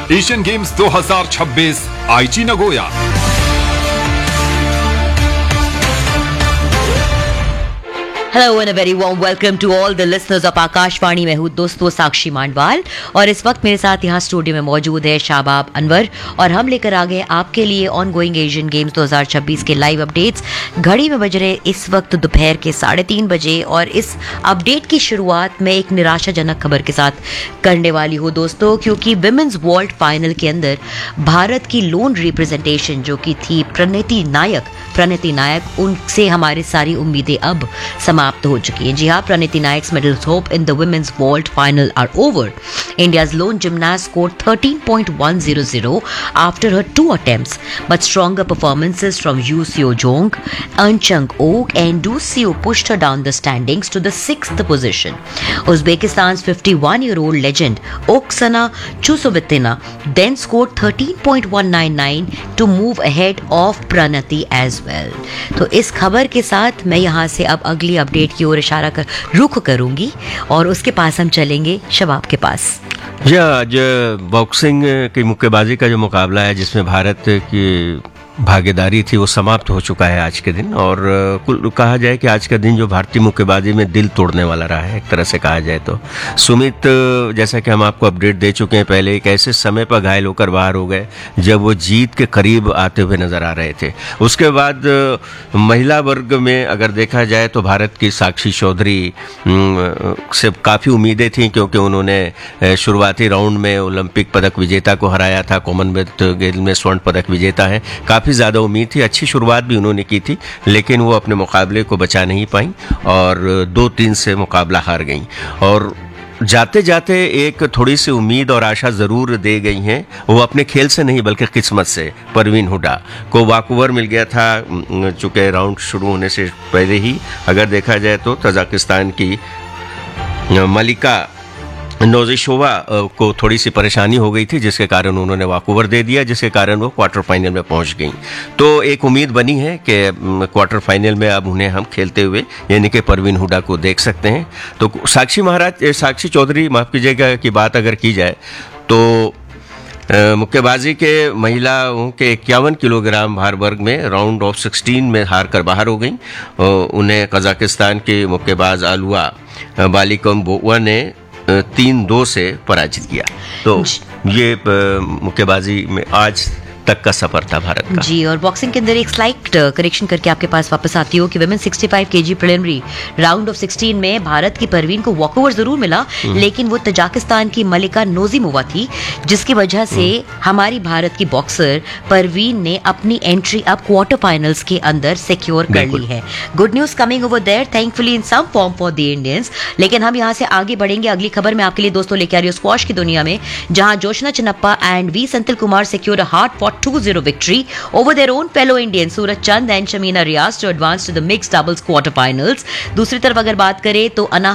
Asian games 2026 आईची Nagoya. Hello and a very warm welcome to all the listeners of Akashvani. मैं हूं दोस्तों साक्षी मांडवाल और इस वक्त मेरे साथ यहाँ स्टूडियो में मौजूद है शाबाब अनवर और हम लेकर आ गए आपके लिए ऑनगोइंग एशियन गेम्स 2026 के लाइव अपडेट्स। घड़ी में बज रहे इस वक्त दोपहर के 3:30 बजे और इस अपडेट की शुरुआत मैं एक निराशाजनक खबर के साथ करने वाली हूँ दोस्तों, क्योंकि विमेंस वर्ल्ड फाइनल के अंदर भारत की लोन रिप्रेजेंटेशन जो कि थी प्रणति नायक, उनसे हमारी सारी उम्मीदें अब समाप्त हो चुकी हैं। जी हाँ, Pranati Nayaks medals hope in the women's world final are over. India's lone gymnast scored 13.100 after her 2 attempts, but stronger performances from Yu Seo-jong, Eun Chung-ok and Du Seo pushed her down the standings to the 6th position. Uzbekistan's 51-year-old legend Oksana Chusovitina then scored 13.199 to move ahead of Pranati as well. तो इस खबर के साथ मैं यहाँ से अब अगली अपडेट की ओर इशारा कर रुख करूंगी और उसके पास हम चलेंगे शबाब के पास। आज बॉक्सिंग की मुक्केबाजी का जो मुकाबला है जिसमें भारत की भागीदारी थी वो समाप्त हो चुका है आज के दिन। और कुल कहा जाए कि आज का दिन जो भारतीय मुक्केबाजी में दिल तोड़ने वाला रहा है, एक तरह से कहा जाए तो। सुमित, जैसा कि हम आपको अपडेट दे चुके हैं पहले, एक ऐसे समय पर घायल होकर बाहर हो गए जब वो जीत के करीब आते हुए नजर आ रहे थे। उसके बाद महिला वर्ग में अगर देखा जाए तो भारत की साक्षी चौधरी से काफ़ी उम्मीदें थीं, क्योंकि उन्होंने शुरुआती राउंड में ओलंपिक पदक विजेता को हराया था, कॉमनवेल्थ गेम्स में स्वर्ण पदक विजेता है। काफ़ी ज़्यादा उम्मीद थी, अच्छी शुरुआत भी उन्होंने की थी, लेकिन वो अपने मुकाबले को बचा नहीं पाई और 2-3 से मुकाबला हार गई। और जाते जाते एक थोड़ी सी उम्मीद और आशा ज़रूर दे गई हैं, वो अपने खेल से नहीं बल्कि किस्मत से। परवीन हुडा को वॉकओवर मिल गया था चूँकि राउंड शुरू होने से पहले ही। अगर देखा जाए तो तजाकिस्तान की मलिका नोजिशोवा को थोड़ी सी परेशानी हो गई थी, जिसके कारण उन्होंने वॉकओवर दे दिया, जिसके कारण वो क्वार्टर फाइनल में पहुंच गई। तो एक उम्मीद बनी है कि क्वार्टर फाइनल में अब उन्हें हम खेलते हुए यानी कि परवीन हुडा को देख सकते हैं। तो साक्षी चौधरी, माफ़ कीजिएगा, की बात अगर की जाए तो मुक्केबाजी के महिलाओं के 51 किलोग्राम भार वर्ग में राउंड ऑफ 16 में हार कर बाहर हो गई। उन्हें कजाकिस्तान के मुक्केबाज आलुआ बालिकम्बोवा ने 3-2 से पराजित किया। तो ये मुक्केबाजी में आज तक का सफर था भारत का। जी, और बॉक्सिंग के अंदर एक स्लाइट करेक्शन करके आपके पास वापस आती हो कि women 65 KG preliminary round of 16 में भारत की परवीन को वॉकओवर जरूर मिला, लेकिन वो तजाकिस्तान की मलिका नोजिमोवा थी, जिसकी वजह से हमारी भारत की बॉक्सर परवीन ने अपनी एंट्री अब क्वार्टर फाइनल्स के अंदर सिक्योर कर ली है। Good news coming over there, thankfully in some form for the Indians. लेकिन हम यहाँ से आगे बढ़ेंगे। अगली खबर में आपके लिए दोस्तों लेके आ रही हूँ स्क्वॉश की दुनिया में, जहां Joshna Chinnappa and we संतिल Kumar secure a hard fought 2-0 victory over their own fellow Indians Suraj Chand and Shamina Riaz to advance to the mixed doubles quarterfinals. दूसरी तरफ अगर बात करें तो